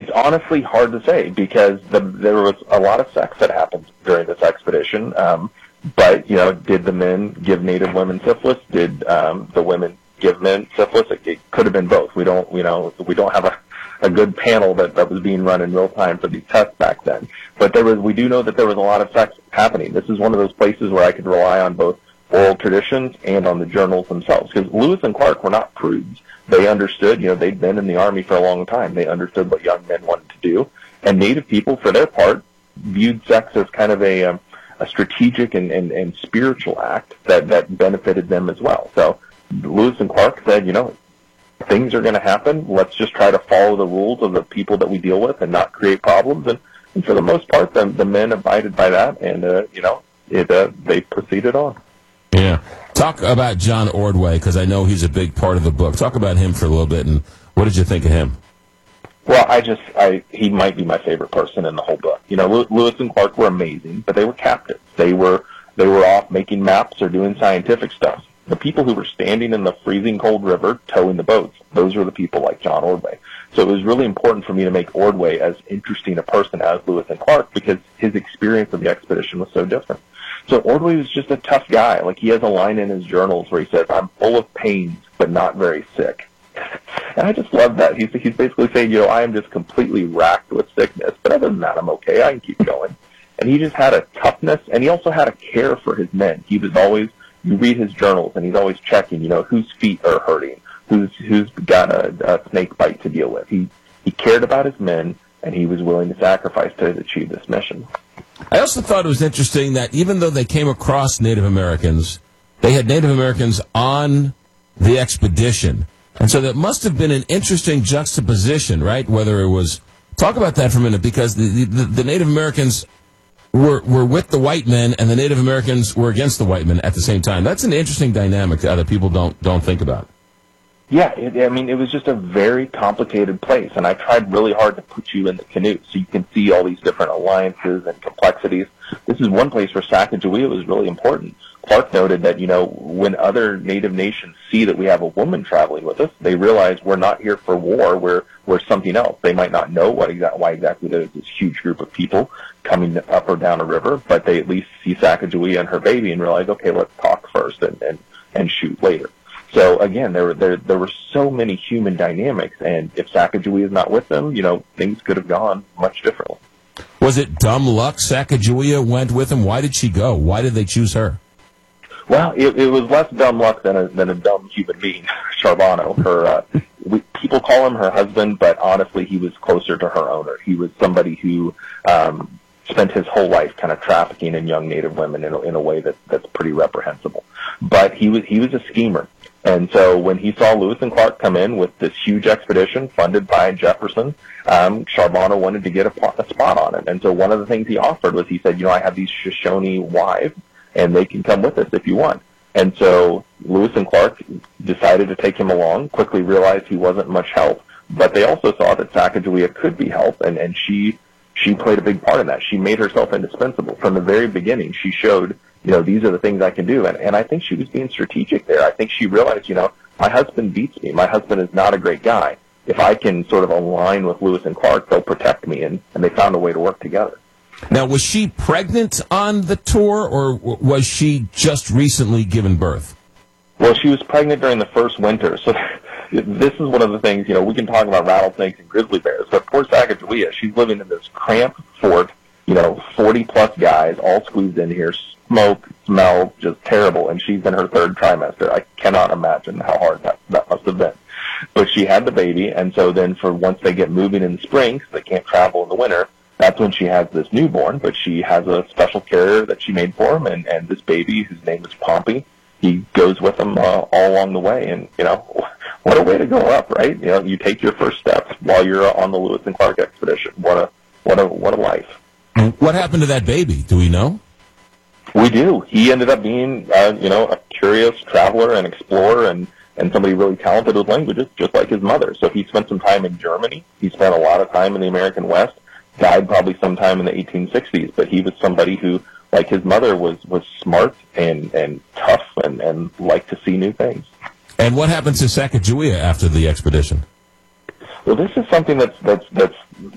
It's honestly hard to say because there was a lot of sex that happened during this expedition. But, did the men give Native women syphilis? Did the women give men syphilis? It could have been both. We don't have a good panel that was being run in real time for these tests back then. But we do know that there was a lot of sex happening. This is one of those places where I could rely on both oral traditions and on the journals themselves. Because Lewis and Clark were not prudes. They understood, they'd been in the Army for a long time. They understood what young men wanted to do. And Native people, for their part, viewed sex as kind of a strategic and spiritual act that benefited them as well. So Lewis and Clark said, things are going to happen. Let's just try to follow the rules of the people that we deal with and not create problems. And for the most part, the men abided by that, and they proceeded on. Yeah. Talk about John Ordway, because I know he's a big part of the book. Talk about him for a little bit, and what did you think of him? Well, he might be my favorite person in the whole book. Lewis and Clark were amazing, but they were captives. They were off making maps or doing scientific stuff. The people who were standing in the freezing cold river towing the boats, those were the people like John Ordway. So it was really important for me to make Ordway as interesting a person as Lewis and Clark because his experience of the expedition was so different. So Ordway was just a tough guy. Like, he has a line in his journals where he says, "I'm full of pains, but not very sick." And I just love that. He's basically saying, I am just completely racked with sickness, but other than that, I'm okay. I can keep going. And he just had a toughness, and he also had a care for his men. He was always, you read his journals, and he's always checking, whose feet are hurting, who's got a snake bite to deal with. He cared about his men, and he was willing to sacrifice to achieve this mission. I also thought it was interesting that even though they came across Native Americans, they had Native Americans on the expedition. And so that must have been an interesting juxtaposition, right? Whether it was, talk about that for a minute, because the Native Americans were with the white men and the Native Americans were against the white men at the same time. That's an interesting dynamic that other people don't think about. Yeah, it was just a very complicated place, and I tried really hard to put you in the canoe so you can see all these different alliances and complexities. This is one place where Sacagawea was really important. Clark noted that, when other Native nations see that we have a woman traveling with us, they realize we're not here for war, we're something else. They might not know why exactly there's this huge group of people coming up or down a river, but they at least see Sacagawea and her baby and realize, okay, let's talk first and shoot later. So again, there were so many human dynamics, and if Sacagawea is not with them, things could have gone much differently. Was it dumb luck Sacagawea went with him? Why did she go? Why did they choose her? Well, it was less dumb luck than a dumb human being. Charbonneau, people call him her husband, but honestly, he was closer to her owner. He was somebody who spent his whole life kind of trafficking in young Native women in a way that's pretty reprehensible. But he was a schemer. And so when he saw Lewis and Clark come in with this huge expedition funded by Jefferson, Charbonneau wanted to get a spot on it. And so one of the things he offered was, he said, I have these Shoshone wives, and they can come with us if you want. And so Lewis and Clark decided to take him along, quickly realized he wasn't much help, but they also saw that Sacagawea could be help, and she played a big part in that. She made herself indispensable. From the very beginning, she showed, these are the things I can do. And I think she was being strategic there. I think she realized, my husband beats me. My husband is not a great guy. If I can sort of align with Lewis and Clark, they'll protect me. And they found a way to work together. Now, was she pregnant on the tour, or was she just recently given birth? Well, she was pregnant during the first winter. So this is one of the things, we can talk about rattlesnakes and grizzly bears, but poor Sacagawea, she's living in this cramped fort, 40-plus guys all squeezed in here, smoke, smell, just terrible, and she's in her third trimester. I cannot imagine how hard that must have been. But she had the baby, and so then once they get moving in the spring, because they can't travel in the winter, that's when she has this newborn, but she has a special carrier that she made for him, and this baby, whose name is Pompey, he goes with them all along the way, and, what a way to go up, right? You take your first steps while you're on the Lewis and Clark expedition. What a life. What happened to that baby? Do we know? We do. He ended up being, a curious traveler and explorer and somebody really talented with languages, just like his mother. So he spent some time in Germany. He spent a lot of time in the American West, died probably sometime in the 1860s, but he was somebody who, like his mother, was smart and tough and liked to see new things. And what happened to Sacagawea after the expedition? Well, this is something that's